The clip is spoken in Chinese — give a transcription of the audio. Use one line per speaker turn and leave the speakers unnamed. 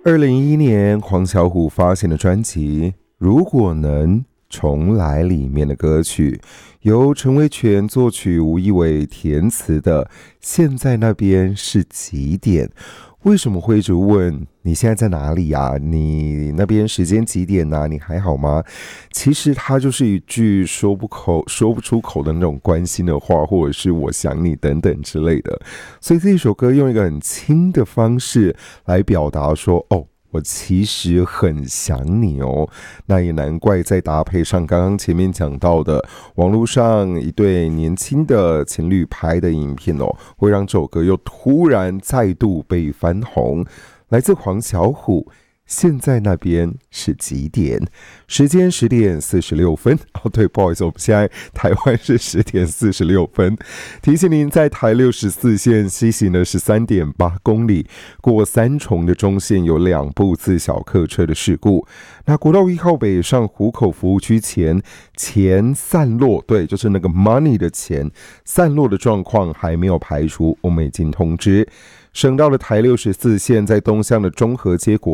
2011年黄小琥发行的专辑《如果能重来》里面的歌曲，由陈维权作曲，吴亦伟填词的《现在那边是几点》。为什么会一直问你现在在哪里啊？你那边时间几点啊？你还好吗？其实它就是一句说不出口的那种关心的话，或者是我想你等等之类的。所以这首歌用一个很轻的方式来表达说，我其实很想你哦。那也难怪再搭配上刚刚前面讲到的网络上一对年轻的情侣拍的影片哦，会让这首歌又突然再度被翻红。来自黄小琥，现在那边是几点？时间10点46分。对，不好意思，我们现在台湾是10点46分。提醒您，在台64线西行的13.8公里，过三重的中线有2部自小客车的事故。那国道1号北上湖口服务区前散落，对，就是那个 money 的钱散落的状况还没有排除，我们已经通知。省道的台64线在东向的中和街国